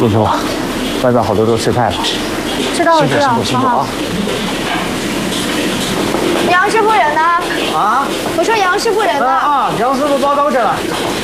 陆叔，外面好多都睡菜了。 知道了，知道了。 辛苦啊！ 杨师傅人呢？ 啊？ 我说杨师傅人呢？ 杨师傅报告去了。